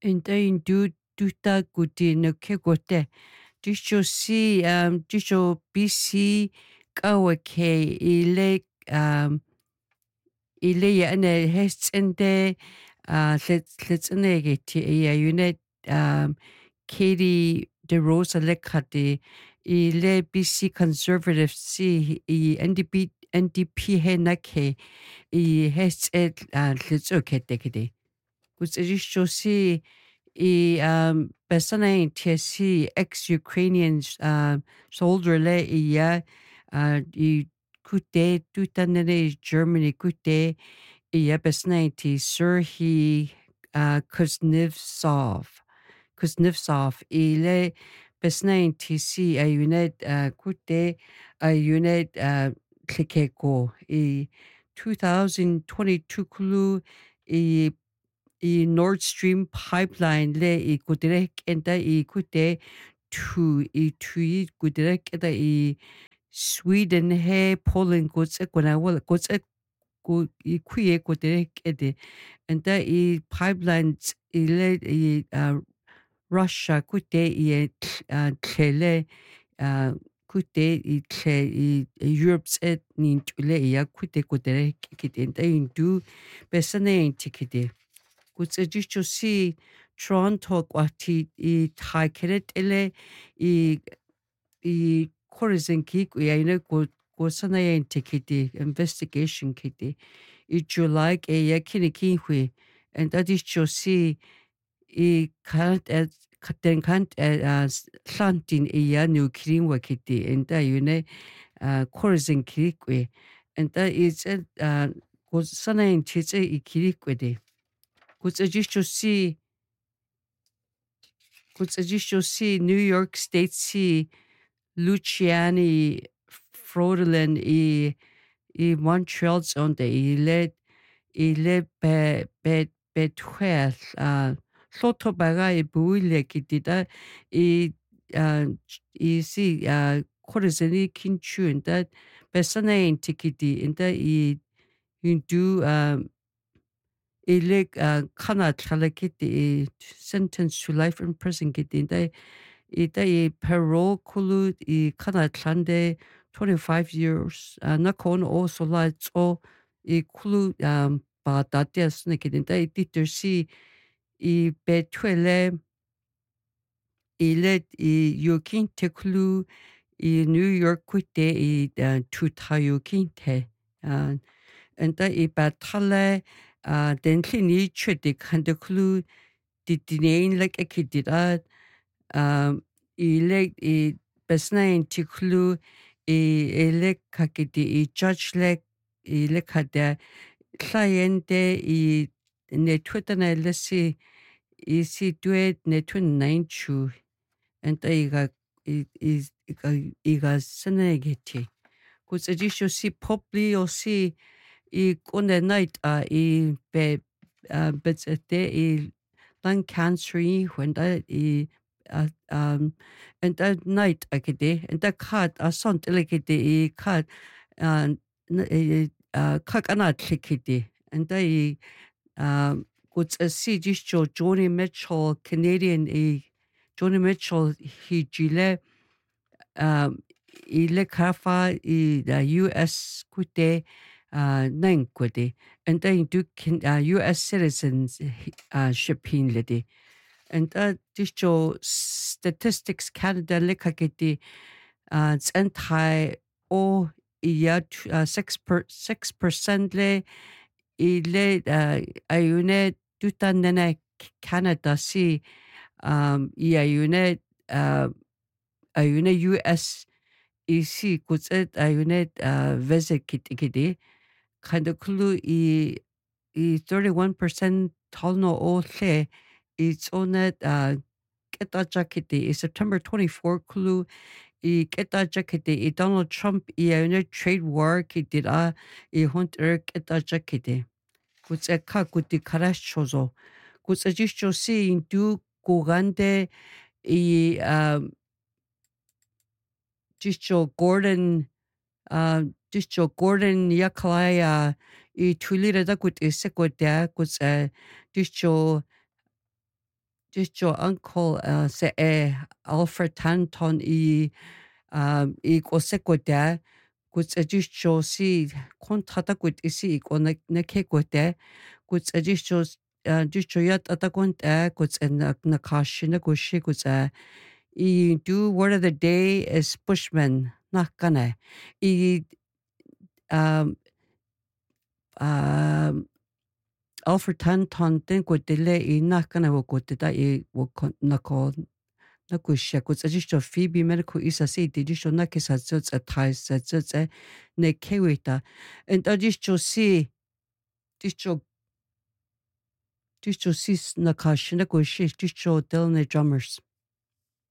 Indain duta guti no kegote. Disho si disho BC kawake ile ya ane hestende let's negate ya unit Katie DeRosa lekati ile BC Conservative si NDP he nake I hest let's okay dekade. Disho si besane TSC ex-Ukrainian soldier le I kute tutanere Germany kute besane T Serhiy Kuznetsov ile besane TC a unit kute a unit klikeko 2022 kulu Nord Stream pipeline le kudirek enda kute tu kudirek enda Sweden he Poland kutse kuna wala kutse kuye kudirek ede enda pipelines ile Russia kute tle kute tle Europe's et nintule kute kudirek kite enda indu besane tikide Kutsejisho si Toronto kwati taikeret ele korizin kik uyayne sana yain tikiti investigation kiti July yakini kinhui and that is si kant katen kant plantin ya new kirin wakiti and that yune korizin kik and that is sana yain titse ikirikwe Kutsejisho si New York State si Luciani Frodelin Montreal zone ile betwell Soto baga buile kitida si korizeni kinchu and that besana in tikiti and that Ile kana chalakiti sentenced to life in prison kiti ita parole kulu kana chande 25 years nakon o sola o kulu ba datias nikiti ita itersi betwele ile yokin teklu New York kute tutayokin te and batale den klini chute kande klu dinain like a kidida besnain tiklu ele kakiti judge like ele kada cliente netwitana lesi si duet netun nine chu and iga senegeti kusajisho si popli o si kone night betsete lung cancer when that and that night akide and that cut son telekide cut kakana tlikide and that what's a CG Joni Mitchell Canadian Joni Mitchell he gile ile kafa the US kute nine kute and then do US citizens shipping lady and this show statistics Canada lekakiti anti o iya 6% le ile ayune tutanene Canada si ayune US isi kutset ayune visit kitikidi kind of clue 31% talno o le it's on it keta jakiti September 24 clue keta jakiti Donald Trump ayune trade war kitira hunter keta jakiti kutset ka kuti karash chozo kutset jisho si indu kugande Discho Gordon Yakalaya tulira da kut isekotea kut discho just your uncle se Alfred Tanton I kosekote kuts just si kontata kut isi ikonek nekekote kuts just yat atakont kuts na kashina kushi kuts I do word of the day is Bushman nakane I um um Alfred Tanton den ko dele I nakana wo ko da I wo nako na kushia kuts just Phoebe medical isa si did you na kisa zuts a ties zuts ne kewita and just si just sis na kashina kushi just delne drummers